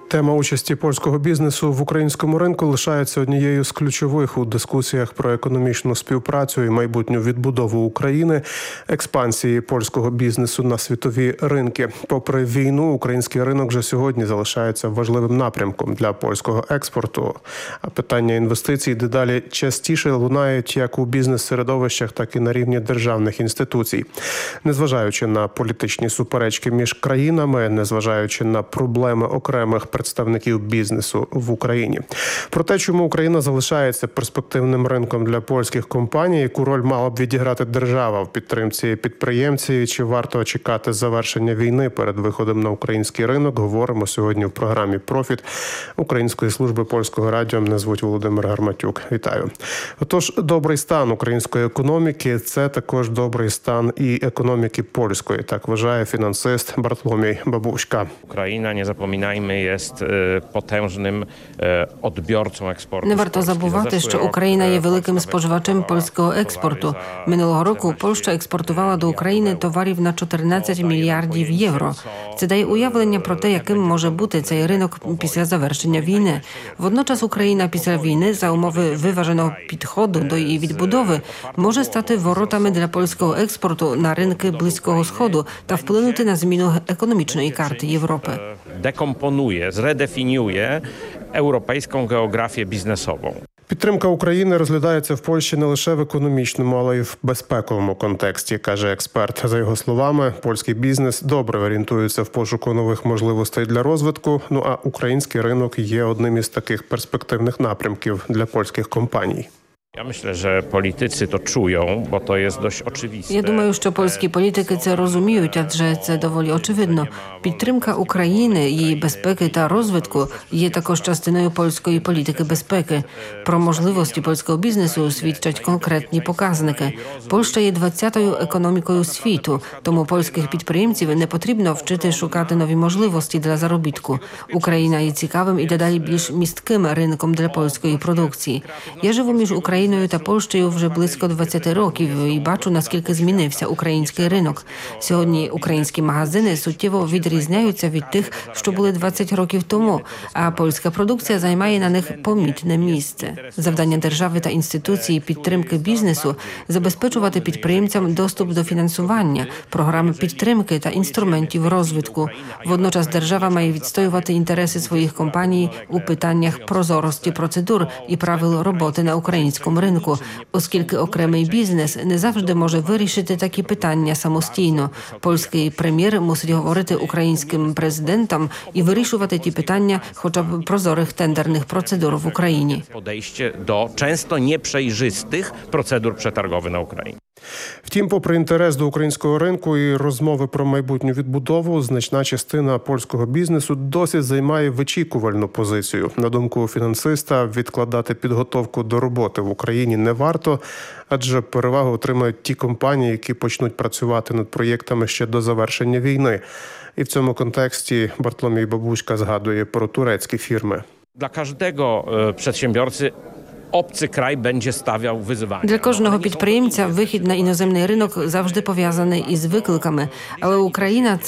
Тема участі польського бізнесу в українському ринку лишається однією з ключових у дискусіях про економічну співпрацю і майбутню відбудову України, експансії польського бізнесу на світові ринки. Попри війну, український ринок вже сьогодні залишається важливим напрямком для польського експорту. А питання інвестицій дедалі частіше лунають як у бізнес-середовищах, так і на рівні державних інституцій. Незважаючи на політичні суперечки між країнами, незважаючи на проблеми окремих представників бізнесу в Україні. Про те, чому Україна залишається перспективним ринком для польських компаній, яку роль мала б відіграти держава в підтримці підприємців, чи варто чекати завершення війни перед виходом на український ринок, говоримо сьогодні в програмі «Профіт» Української служби польського радіо. Мене звуть Володимир Гарматюк. Вітаю. Отож, добрий стан української економіки – це також добрий стан і економіки польської. Так вважає фінансист Bartłomiej Babuśka. Україна, не запам'ятаємо, є потужним odbiorcą експорту. Не варто забувати, що Україна є великим споживачем польського експорту. Минулого року Польща експортувала до України товарів на 14 мільярдів євро. Це дає уявлення про те, яким може бути цей ринок після завершення війни. Водночас Україна після війни за умови виваженого підходу до її відбудови може стати воротами для польського експорту на ринки Близького Сходу та вплинути на зміну економічної карти Європи. Dekomponuje, zredefiniuje europejską geografię biznesową. Підтримка України розглядається в Польщі не лише в економічному, але й в безпековому контексті, каже експерт. За його словами, польський бізнес добре орієнтується в пошуку нових можливостей для розвитку, а український ринок є одним із таких перспективних напрямків для польських компаній. Я myślę, że politycy to czują, bo to jest dość oczywiste. Я думаю, що польські політики це розуміють, адже це доволі очевидно. Підтримка України, її безпеки та розвитку є також частиною польської політики безпеки. Про можливості польського бізнесу свідчать конкретні показники. Польща є 20-ю економікою світу, тому польських підприємців не потрібно вчити шукати нові можливості для заробітку. Україна є цікавим і дедалі більш містким ринком для польської продукції. Я живу між Україною та Польщею вже близько 20 років і бачу, наскільки змінився український ринок. Сьогодні українські магазини суттєво відрізняються від тих, що були 20 років тому, а польська продукція займає на них помітне місце. Завдання держави та інституції підтримки бізнесу – забезпечувати підприємцям доступ до фінансування, програми підтримки та інструментів розвитку. Водночас держава має відстоювати інтереси своїх компаній у питаннях прозорості процедур і правил роботи на українському ринку, оскільки окремий бізнес не завжди може вирішити такі питання самостійно. Польський прем'єр мусить говорити українським президентам і вирішувати ті питання хоча б прозорих тендерних процедур в Україні. Podejście do często nieprzejrzystych procedur przetargowych na Ukrainie. Втім, попри інтерес до українського ринку і розмови про майбутню відбудову, значна частина польського бізнесу досі займає вичікувальну позицію. На думку фінансиста, відкладати підготовку до роботи в Україні не варто, адже перевагу отримають ті компанії, які почнуть працювати над проєктами ще до завершення війни. І в цьому контексті Bartłomiej Babuśka згадує про турецькі фірми. Dla każdego przedsiębiorcy obcy kraj będzie stawiał wyzwania. Для кожного підприємця вихід на іноземний ринок завжди пов'язаний із викликами, але Україна